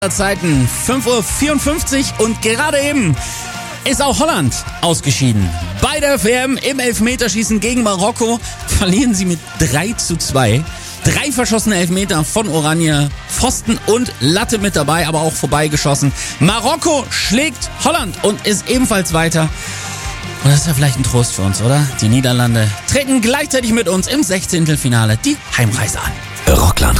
Zeiten 5:54 Uhr und gerade eben ist auch Holland ausgeschieden. Bei der WM im Elfmeterschießen gegen Marokko verlieren sie mit 3:2. 3 verschossene Elfmeter von Oranje, Pfosten und Latte mit dabei, aber auch vorbeigeschossen. Marokko schlägt Holland und ist ebenfalls weiter. Und das ist ja vielleicht ein Trost für uns, oder? Die Niederlande treten gleichzeitig mit uns im 16. Finale die Heimreise an. Rockland